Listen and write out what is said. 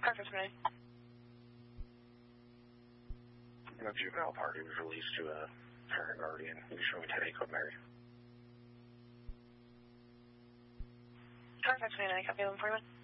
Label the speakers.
Speaker 1: 59.
Speaker 2: A juvenile party was released to a parent guardian. You can show me 10 Code Mary.
Speaker 1: Car 529, copy 1141.